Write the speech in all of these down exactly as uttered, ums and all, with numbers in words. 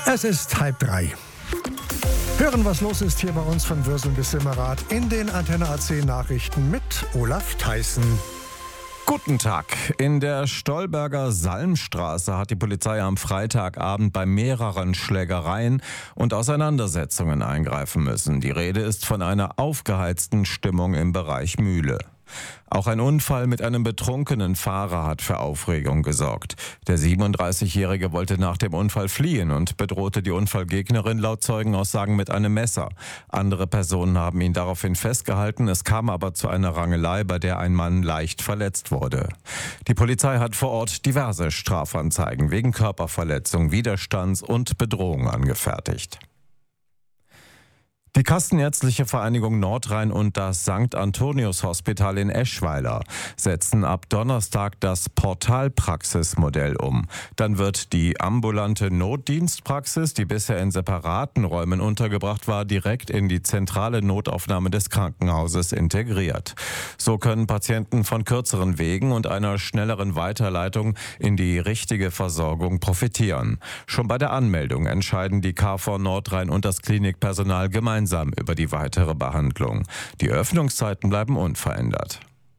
Es ist halb drei. Hören, was los ist hier bei uns von Würsel bis Simmerath in den Antenne A C Nachrichten mit Olaf Theissen. Guten Tag. In der Stolberger Salmstraße hat die Polizei am Freitagabend bei mehreren Schlägereien und Auseinandersetzungen eingreifen müssen. Die Rede ist von einer aufgeheizten Stimmung im Bereich Mühle. Auch ein Unfall mit einem betrunkenen Fahrer hat für Aufregung gesorgt. Der siebenunddreißigjährige wollte nach dem Unfall fliehen und bedrohte die Unfallgegnerin laut Zeugenaussagen mit einem Messer. Andere Personen haben ihn daraufhin festgehalten. Es kam aber zu einer Rangelei, bei der ein Mann leicht verletzt wurde. Die Polizei hat vor Ort diverse Strafanzeigen wegen Körperverletzung, Widerstands- und Bedrohung angefertigt. Die Kassenärztliche Vereinigung Nordrhein und das Sankt Antonius Hospital in Eschweiler setzen ab Donnerstag das Portalpraxismodell um. Dann wird die ambulante Notdienstpraxis, die bisher in separaten Räumen untergebracht war, direkt in die zentrale Notaufnahme des Krankenhauses integriert. So können Patienten von kürzeren Wegen und einer schnelleren Weiterleitung in die richtige Versorgung profitieren. Schon bei der Anmeldung entscheiden die K V Nordrhein und das Klinikpersonal gemeinsam über die weitere Behandlung. Die Öffnungszeiten bleiben unverändert.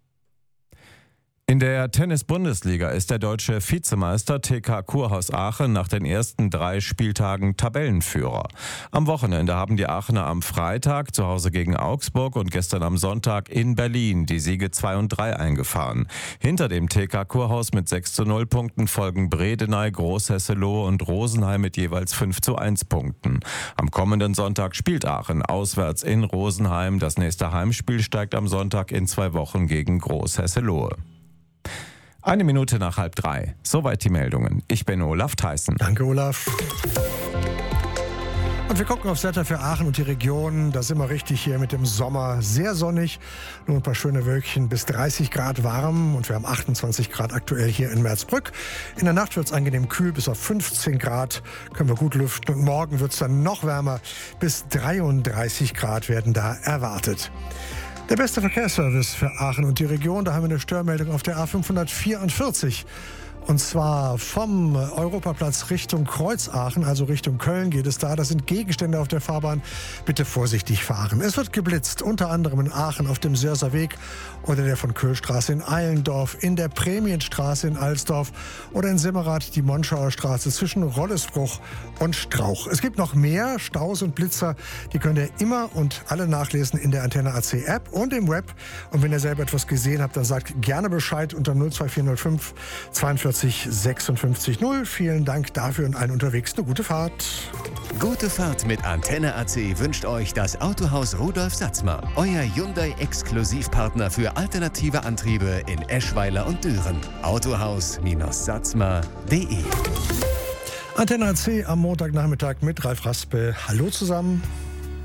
In der Tennis-Bundesliga ist der deutsche Vizemeister T K Kurhaus Aachen nach den ersten drei Spieltagen Tabellenführer. Am Wochenende haben die Aachener am Freitag zu Hause gegen Augsburg und gestern am Sonntag in Berlin die Siege zwei und drei eingefahren. Hinter dem T K Kurhaus mit sechs zu null Punkten folgen Bredeney, Großhesselohe und Rosenheim mit jeweils fünf zu eins Punkten. Am kommenden Sonntag spielt Aachen auswärts in Rosenheim. Das nächste Heimspiel steigt am Sonntag in zwei Wochen gegen Großhesselohe. Eine Minute nach halb drei. Soweit die Meldungen. Ich bin Olaf Theissen. Danke, Olaf. Und wir gucken aufs Wetter für Aachen und die Region. Da sind wir richtig hier mit dem Sommer. Sehr sonnig, nur ein paar schöne Wölkchen, bis dreißig Grad warm. Und wir haben achtundzwanzig Grad aktuell hier in Merzbrück. In der Nacht wird es angenehm kühl, bis auf fünfzehn Grad. Können wir gut lüften. Und morgen wird es dann noch wärmer. Bis dreiunddreißig Grad werden da erwartet. Der beste Verkehrsservice für Aachen und die Region, da haben wir eine Störmeldung auf der A fünfhundertvierundvierzig. Und zwar vom Europaplatz Richtung Kreuzaachen, also Richtung Köln geht es da. Da sind Gegenstände auf der Fahrbahn. Bitte vorsichtig fahren. Es wird geblitzt, unter anderem in Aachen auf dem Sörser Weg oder der von Köhlstraße in Eilendorf, in der Prämienstraße in Alsdorf oder in Simmerath die Monschauer Straße zwischen Rollesbruch und Strauch. Es gibt noch mehr Staus und Blitzer. Die könnt ihr immer und alle nachlesen in der Antenne A C App und im Web. Und wenn ihr selber etwas gesehen habt, dann sagt gerne Bescheid unter null zwei vier null fünf zweiundvierzig sechsundfünfzig null. Vielen Dank dafür und allen unterwegs eine gute Fahrt. Gute Fahrt mit Antenne A C wünscht euch das Autohaus Rudolf Satzmer. Euer Hyundai-Exklusivpartner für alternative Antriebe in Eschweiler und Düren. Autohaus Satzmer punkt de. Antenne A C am Montagnachmittag mit Ralf Raspel. Hallo zusammen.